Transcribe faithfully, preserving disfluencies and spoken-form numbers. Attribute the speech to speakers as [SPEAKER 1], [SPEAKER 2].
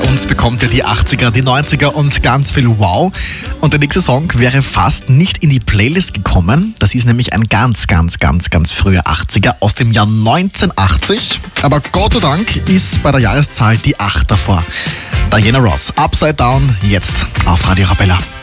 [SPEAKER 1] Bei uns bekommt ihr die achtziger, die neunziger und ganz viel Wow. Und der nächste Song wäre fast nicht in die Playlist gekommen. Das ist nämlich ein ganz, ganz, ganz, ganz früher achtziger aus dem Jahr neunzehnhundertachtzig. Aber Gott sei Dank ist bei der Jahreszahl die acht davor. Diana Ross, Upside Down, jetzt auf Radio Arabella.